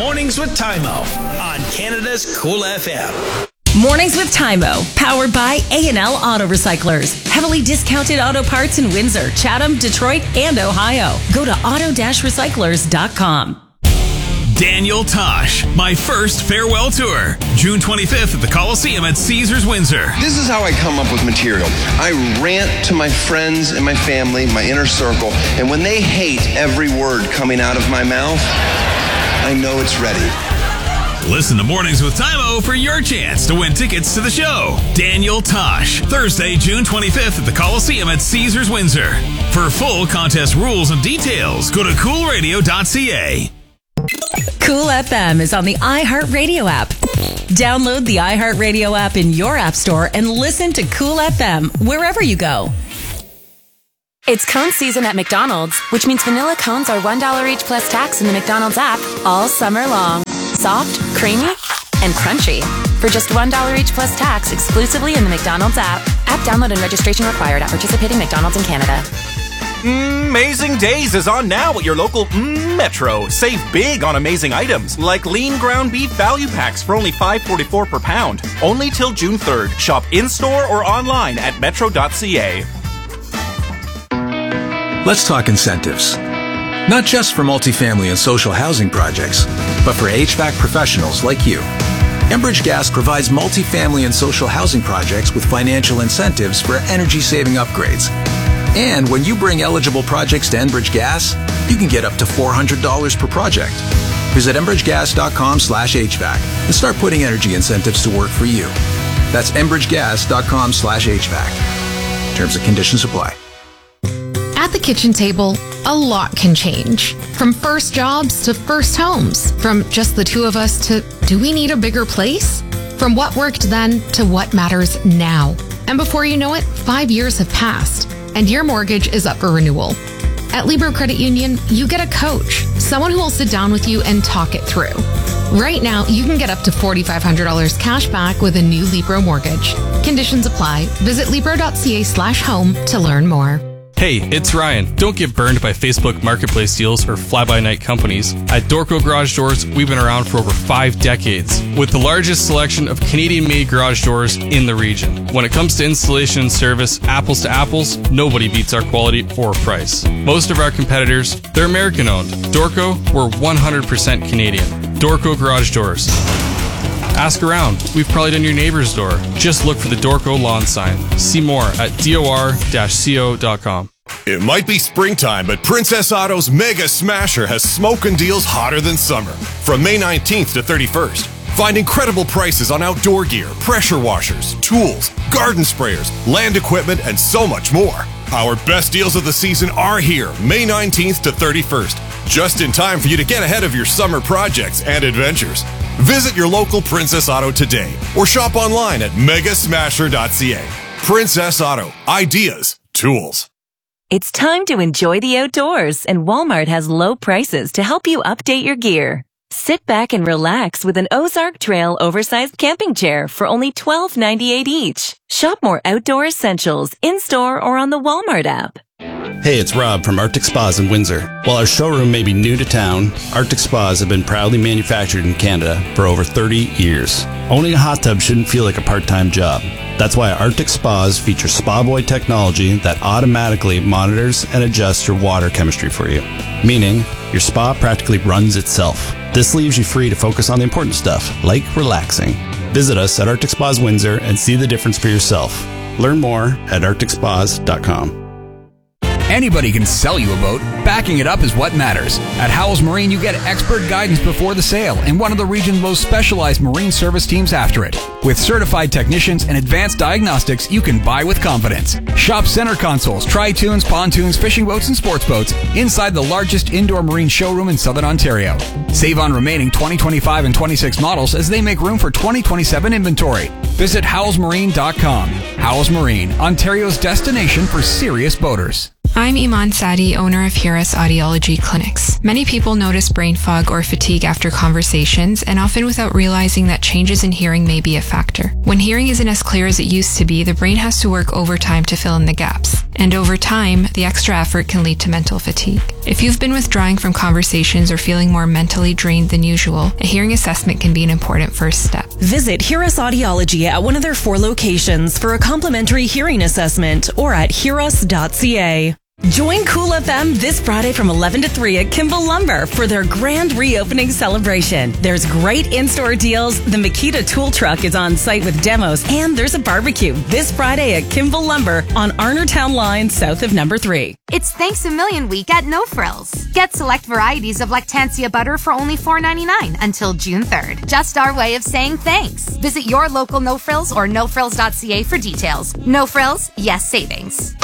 Mornings with Tymo on Canada's Cool FM. Mornings with Tymo, powered by A&L Auto Recyclers. Heavily discounted auto parts in Windsor, Chatham, Detroit, and Ohio. Go to auto-recyclers.com. Daniel Tosh, My First Farewell Tour. June 25th at the Coliseum at Caesars Windsor. This is how I come up with material. I rant to my friends and my family, my inner circle, and when they hate every word coming out of my mouth, I know it's ready. Listen to Mornings with Tymo for your chance to win tickets to the show. Daniel Tosh, Thursday, June 25th at the Coliseum at Caesars Windsor. For full contest rules and details, go to coolradio.ca. Cool FM is on the iHeartRadio app. Download the iHeartRadio app in your app store and listen to Cool FM wherever you go. It's cone season at McDonald's, which means vanilla cones are $1 each plus tax in the McDonald's app all summer long. Soft, creamy, and crunchy. For just $1 each plus tax exclusively in the McDonald's app. App download and registration required at participating McDonald's in Canada. Amazing Days is on now at your local Metro. Save big on amazing items like lean ground beef value packs for only $5.44 per pound. Only till June 3rd. Shop in-store or online at metro.ca. Let's talk incentives. Not just for multifamily and social housing projects, but for HVAC professionals like you. Enbridge Gas provides multifamily and social housing projects with financial incentives for energy-saving upgrades. And when you bring eligible projects to Enbridge Gas, you can get up to $400 per project. Visit enbridgegas.com/HVAC and start putting energy incentives to work for you. That's enbridgegas.com/HVAC. Terms and conditions apply. At the kitchen table, a lot can change. From first jobs to first homes. From just the two of us to, do we need a bigger place? From what worked then to what matters now. And before you know it, 5 years have passed. And your mortgage is up for renewal. At Libro Credit Union, you get a coach, someone who will sit down with you and talk it through. Right now, you can get up to $4,500 cash back with a new Libro mortgage. Conditions apply. Visit libro.ca/home to learn more. Hey, it's Ryan. Don't get burned by Facebook Marketplace deals or fly-by-night companies. At Dorco Garage Doors, we've been around for over 5 decades, with the largest selection of Canadian-made garage doors in the region. When it comes to installation and service, apples to apples, nobody beats our quality or price. Most of our competitors, they're American-owned. Dorco, we're 100% Canadian. Dorco Garage Doors. Ask around. We've probably done your neighbor's door. Just look for the Dorco lawn sign. See more at dor-co.com. It might be springtime, but Princess Auto's Mega Smasher has smoking deals hotter than summer. From May 19th to 31st, find incredible prices on outdoor gear, pressure washers, tools, garden sprayers, land equipment, and so much more. Our best deals of the season are here, May 19th to 31st, just in time for you to get ahead of your summer projects and adventures. Visit your local Princess Auto today or shop online at megasmasher.ca. Princess Auto. Ideas. Tools. It's time to enjoy the outdoors, and Walmart has low prices to help you update your gear. Sit back and relax with an Ozark Trail oversized camping chair for only $12.98 each. Shop more outdoor essentials in-store or on the Walmart app. Hey, it's Rob from Arctic Spas in Windsor. While our showroom may be new to town, Arctic Spas have been proudly manufactured in Canada for over 30 years. Owning a hot tub shouldn't feel like a part-time job. That's why Arctic Spas feature Spa Boy technology that automatically monitors and adjusts your water chemistry for you, meaning your spa practically runs itself. This leaves you free to focus on the important stuff, like relaxing. Visit us at Arctic Spas Windsor and see the difference for yourself. Learn more at arcticspas.com. Anybody can sell you a boat. Backing it up is what matters. At Howells Marine, you get expert guidance before the sale and one of the region's most specialized marine service teams after it. With certified technicians and advanced diagnostics, you can buy with confidence. Shop center consoles, tri-tunes, pontoons, fishing boats, and sports boats inside the largest indoor marine showroom in Southern Ontario. Save on remaining 2025 and 26 models as they make room for 2027 inventory. Visit howellsmarine.com. Howells Marine, Ontario's destination for serious boaters. I'm Iman Sadi, owner of Hearus Audiology Clinics. Many people notice brain fog or fatigue after conversations, and often without realizing that changes in hearing may be a factor. When hearing isn't as clear as it used to be, the brain has to work overtime to fill in the gaps. And over time, the extra effort can lead to mental fatigue. If you've been withdrawing from conversations or feeling more mentally drained than usual, a hearing assessment can be an important first step. Visit Hear Us Audiology at one of their 4 locations for a complimentary hearing assessment or at hearus.ca. Join Cool FM this Friday from 11 to 3 at Kimball Lumber for their grand reopening celebration. There's great in-store deals, the Makita tool truck is on site with demos, and there's a barbecue this Friday at Kimball Lumber on Arnertown Line south of number 3. It's Thanks a Million Week at No Frills. Get select varieties of Lactancia butter for only $4.99 until June 3rd. Just our way of saying thanks. Visit your local No Frills or nofrills.ca for details. No Frills, yes savings.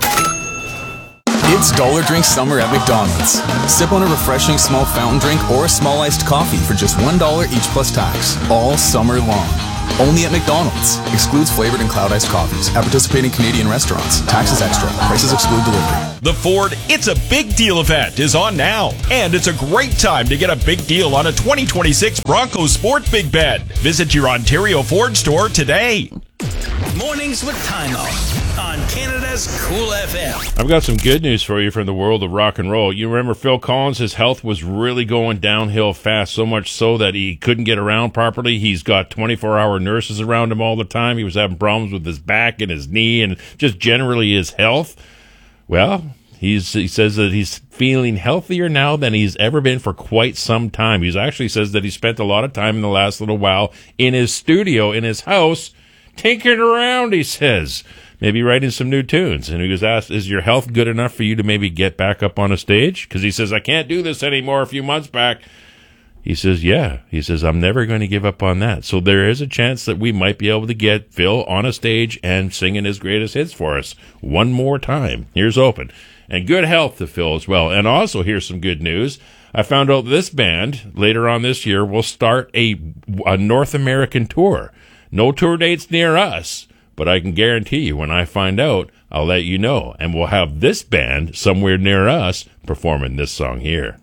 It's Dollar Drink Summer at McDonald's. Sip on a refreshing small fountain drink or a small iced coffee for just $1 each plus tax, all summer long. Only at McDonald's. Excludes flavored and cloud iced coffees at participating Canadian restaurants. Taxes extra. Prices exclude delivery. The Ford It's a Big Deal event is on now, and it's a great time to get a big deal on a 2026 Bronco Sport Big Bed. Visit your Ontario Ford store today. Mornings with Time-O on Canada's Cool FM. I've got some good news for you from the world of rock and roll. You remember Phil Collins, his health was really going downhill fast, so much so that he couldn't get around properly. He's got 24-hour nurses around him all the time. He was having problems with his back and his knee and just generally his health. Well, he says that he's feeling healthier now than he's ever been for quite some time. He actually says that he spent a lot of time in the last little while in his studio, in his house, tinkering around, he says, maybe writing some new tunes. And he was asked, is your health good enough for you to maybe get back up on a stage? Because he says, I can't do this anymore. A few months back, he says, yeah. He says, I'm never going to give up on that. So there is a chance that we might be able to get Phil on a stage and singing his greatest hits for us one more time. Here's open. And good health to Phil as well. And also, here's some good news. I found out this band, later on this year, will start a North American tour. No tour dates near us, but I can guarantee you when I find out, I'll let you know. And we'll have this band somewhere near us performing this song here.